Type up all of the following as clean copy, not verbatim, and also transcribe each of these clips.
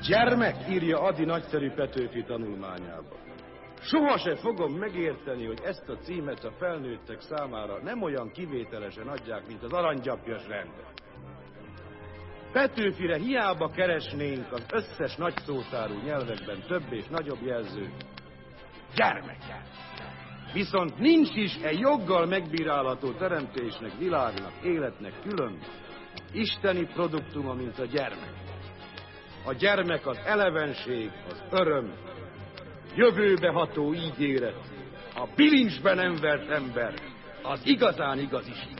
Gyermek, írja Ady nagyszerű Petőfi tanulmányában. Soha se fogom megérteni, hogy ezt a címet a felnőttek számára nem olyan kivételesen adják, mint az aranygyapjas rendet. Petőfire hiába keresnénk az összes nagyszótárú nyelvekben több és nagyobb jelzőt. Gyermek! Viszont nincs is egy joggal megbírálható teremtésnek, világnak, életnek külön isteni produktuma, mint a gyermek. A gyermek az elevenség, az öröm, jövőbeható ígéret, a bilincsbe nem vert ember, az igazán igaz Isten.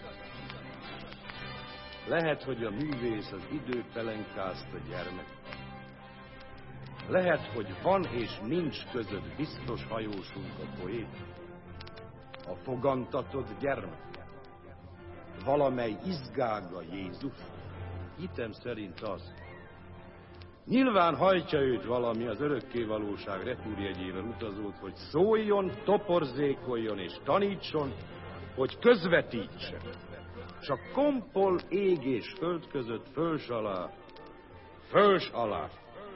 Lehet, hogy a művész az idő pelenkázta gyermek. Lehet, hogy van és nincs között biztos hajósunk a poét. A fogantatott gyermek. Valamely izgága Jézus. Hitem szerint az. Nyilván hajtja őt valami az örökkévalóság repúrjegyével utazót, hogy szóljon, toporzékoljon és tanítson, hogy közvetítsen. Csak kompol ég és föld között föls alá.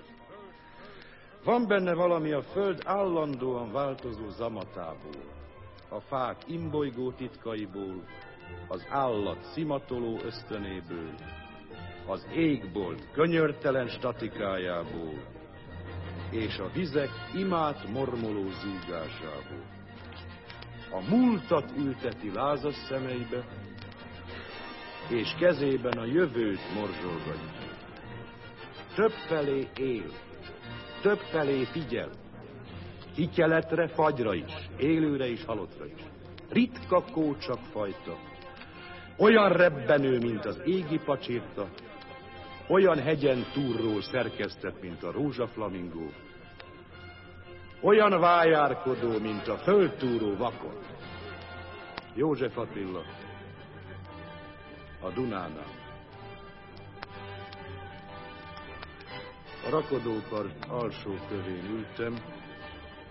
Van benne valami a föld állandóan változó zamatából, a fák imbolygó titkaiból, az állat szimatoló ösztönéből, az égbolt könyörtelen statikájából, és a vizek imát mormoló zúgásából. A múltat ülteti lázas szemeibe, és kezében a jövőt morzsolgatja. Többfelé él, többfelé figyel, hityeletre, fagyra is, élőre is, halottra is. Ritka kócsakfajta, olyan rebbenő, mint az égi pacsirta, olyan hegyen túlról szerkesztett, mint a rózsaflamingó, olyan vájárkodó, mint a földtúró vakon. József Attila, a Dunánál. A rakodópart alsó kövén ültem,